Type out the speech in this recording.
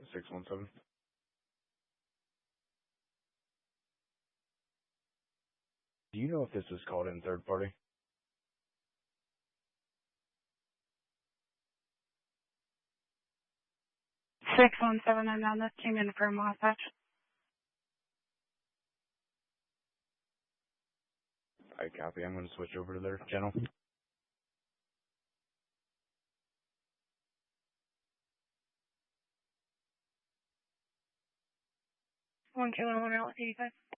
617. Do you know if this was called in third party? 617 unknown. This came in from Wasatch. I copy. I'm going to switch over to their channel. 1 Kilo 1 L 85.